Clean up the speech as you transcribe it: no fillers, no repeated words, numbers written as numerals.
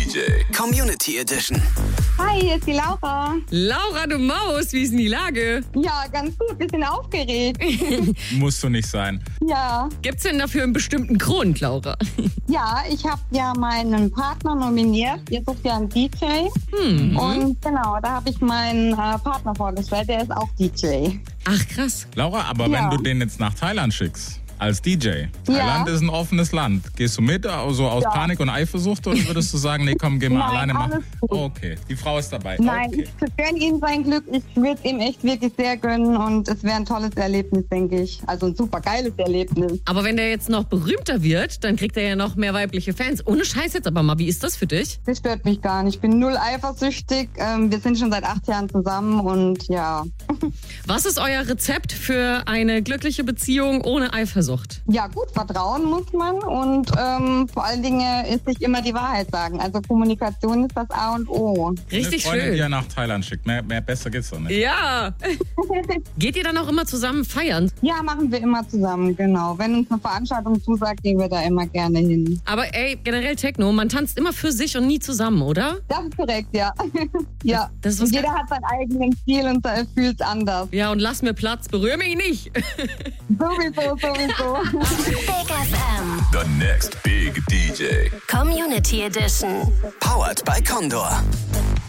DJ. Community Edition. Hi, hier ist die Laura. Laura, du Maus, wie ist denn die Lage? Ja, ganz gut, bisschen aufgeregt. Musst du nicht sein. Ja. Gibt's denn dafür einen bestimmten Grund, Laura? Ja, ich habe ja meinen Partner nominiert. Ihr sucht ja einen DJ. Und genau, da habe ich meinen Partner vorgestellt. Der ist auch DJ. Ach, krass. Laura, aber Ja. wenn du den jetzt nach Thailand schickst, als DJ. Thailand ist ein offenes Land. Gehst du mit, also aus Panik und Eifersucht, oder würdest du sagen, nee, komm, geh mal Nein, alleine machen? alles gut. Okay, die Frau ist dabei. Nein, Okay. ich gönne ihm sein Glück. Ich würde es ihm echt wirklich sehr gönnen. Und es wäre ein tolles Erlebnis, denke ich. Also ein super geiles Erlebnis. Aber wenn der jetzt noch berühmter wird, dann kriegt er ja noch mehr weibliche Fans. Ohne Scheiß jetzt aber mal, wie ist das für dich? Das stört mich gar nicht. Ich bin null eifersüchtig. Wir sind schon seit 8 Jahren zusammen und ja. Was ist euer Rezept für eine glückliche Beziehung ohne Eifersucht? Ja gut, vertrauen muss man und vor allen Dingen ist sich immer die Wahrheit sagen. Also Kommunikation ist das A und O. Richtig Eine Freundin, die er schön. nach Thailand schickt. Mehr besser geht's doch nicht. Ja. Geht ihr dann auch immer zusammen feiern? Ja, machen wir immer zusammen, genau. Wenn uns eine Veranstaltung zusagt, gehen wir da immer gerne hin. Aber ey, generell Techno, man tanzt immer für sich und nie zusammen, oder? Das ist korrekt, ja. Ja. Das ist was Und jeder hat seinen eigenen Stil und fühlt es anders. Ja, und lass mir Platz, berühr mich nicht. Sowieso. Big FM. The next big DJ. Community Edition. Powered by Condor.